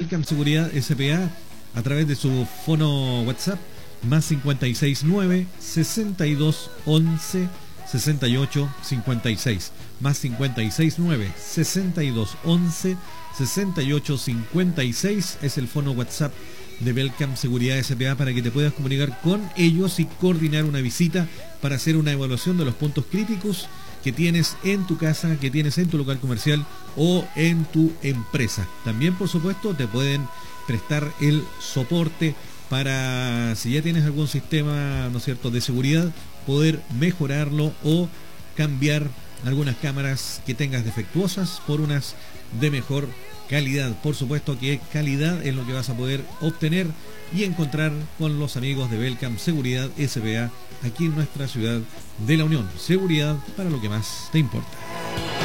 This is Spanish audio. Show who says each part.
Speaker 1: Belcam Seguridad S.p.A. a través de su fono WhatsApp más 569 62 11 68 56, más 569 62 11 68 56 es el fono WhatsApp de Belcam Seguridad S.p.A. para que te puedas comunicar con ellos y coordinar una visita para hacer una evaluación de los puntos críticos que tienes en tu casa, que tienes en tu local comercial o en tu empresa. También, por supuesto, te pueden prestar el soporte para, si ya tienes algún sistema, ¿no es cierto?, de seguridad, poder mejorarlo o cambiar algunas cámaras que tengas defectuosas por unas de mejor calidad. Por supuesto que calidad es lo que vas a poder obtener y encontrar con los amigos de Belcam Seguridad S.p.A. aquí en nuestra ciudad de La Unión. Seguridad para lo que más te importa.